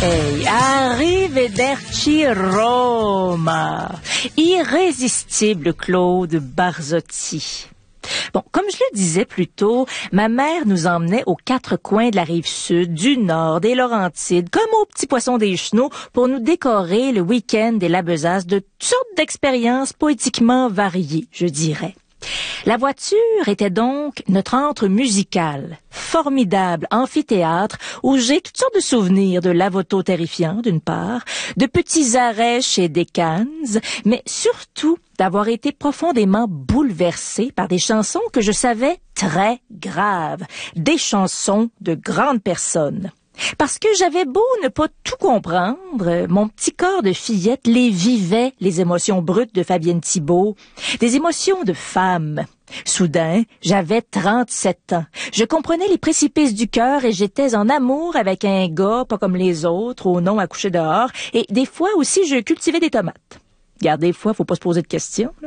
Hey, arrivederci Roma. Irrésistible Claude Barzotti. Bon, comme je le disais plus tôt, ma mère nous emmenait aux quatre coins de la rive sud, du nord, des Laurentides, comme aux petits poissons des Chenaux, pour nous décorer le week-end et la besace de toutes sortes d'expériences poétiquement variées, je dirais. La voiture était donc notre antre musical, formidable amphithéâtre où j'ai toutes sortes de souvenirs de lavoto terrifiant d'une part, de petits arrêts chez Decans, mais surtout d'avoir été profondément bouleversée par des chansons que je savais très graves, des chansons de grandes personnes. Parce que j'avais beau ne pas tout comprendre, mon petit corps de fillette les vivait, les émotions brutes de Fabienne Thibault, des émotions de femme. Soudain, j'avais 37 ans. Je comprenais les précipices du cœur et j'étais en amour avec un gars pas comme les autres, au nom à coucher dehors, et des fois aussi je cultivais des tomates. Regarde, des fois, faut pas se poser de questions, là.